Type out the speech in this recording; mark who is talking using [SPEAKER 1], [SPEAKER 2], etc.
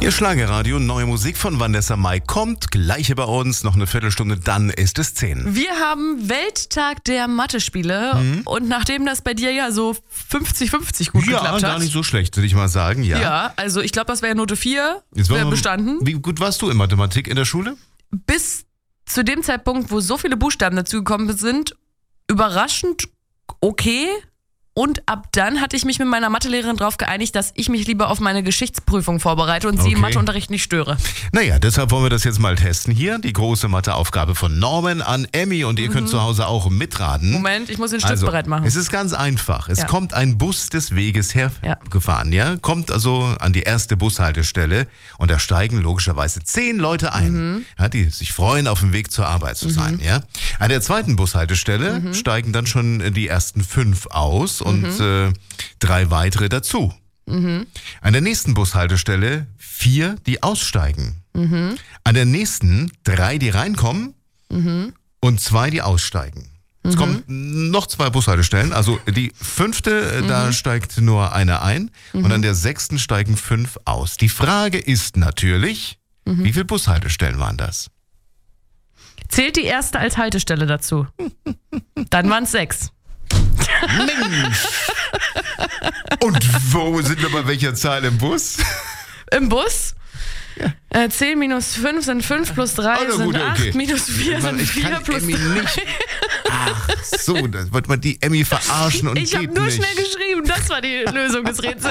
[SPEAKER 1] Ihr Schlagerradio, neue Musik von Vanessa Mai kommt gleich bei uns. Noch eine Viertelstunde, dann ist es 10.
[SPEAKER 2] Wir haben Welttag der Mathe-Spiele und nachdem das bei dir ja so 50-50 gut geklappt hat.
[SPEAKER 1] Ja, gar nicht so schlecht, würde ich mal sagen.
[SPEAKER 2] Ja, also ich glaube, das wäre Note 4 bestanden.
[SPEAKER 1] Wie gut warst du in Mathematik in der Schule?
[SPEAKER 2] Bis zu dem Zeitpunkt, wo so viele Buchstaben dazugekommen sind, überraschend okay. Und ab dann hatte ich mich mit meiner Mathelehrerin darauf geeinigt, dass ich mich lieber auf meine Geschichtsprüfung vorbereite und sie im Matheunterricht nicht störe.
[SPEAKER 1] Naja, deshalb wollen wir das jetzt mal testen hier. Die große Matheaufgabe von Norman an Emmy und ihr könnt zu Hause auch mitraten.
[SPEAKER 2] Moment, ich muss den Stift bereit machen.
[SPEAKER 1] Es ist ganz einfach. Es kommt ein Bus des Weges hergefahren, kommt also an die erste Bushaltestelle und da steigen logischerweise 10 Leute ein, die sich freuen, auf dem Weg zur Arbeit zu sein. Ja? An der zweiten Bushaltestelle steigen dann schon die ersten 5 aus. Und 3 weitere dazu. An der nächsten Bushaltestelle 4, die aussteigen. An der nächsten 3, die reinkommen und 2, die aussteigen. Es kommen noch 2 Bushaltestellen. Also die 5., da steigt nur einer ein und an der 6. steigen 5 aus. Die Frage ist natürlich, wie viele Bushaltestellen waren das?
[SPEAKER 2] Zählt die erste als Haltestelle dazu? Dann waren es 6.
[SPEAKER 1] Mensch! Und wo sind wir bei welcher Zahl im Bus?
[SPEAKER 2] Im Bus? Ja. 10 minus 5 sind 5 plus 3 sind 8, minus 4 sind 4 plus 3. Nicht.
[SPEAKER 1] Ach so, da wollte man die Emmy verarschen und
[SPEAKER 2] ich habe nur schnell geschrieben, das war die Lösung des Rätsels.